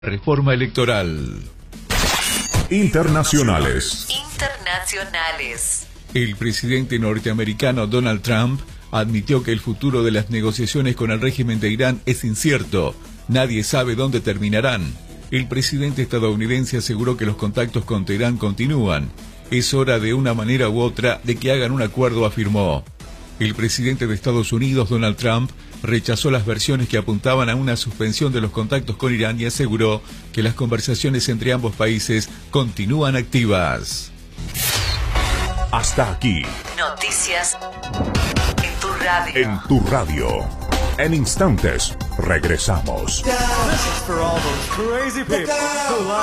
Reforma electoral. Internacionales. El presidente norteamericano Donald Trump admitió que el futuro de las negociaciones con el régimen de Irán es incierto. Nadie sabe dónde terminarán. El presidente estadounidense aseguró que los contactos con Teherán continúan. Es hora de una manera u otra de que hagan un acuerdo, afirmó. El presidente de Estados Unidos, Donald Trump, rechazó las versiones que apuntaban a una suspensión de los contactos con Irán y aseguró que las conversaciones entre ambos países continúan activas. Hasta aquí. Noticias en tu radio. En tu radio. En instantes, regresamos.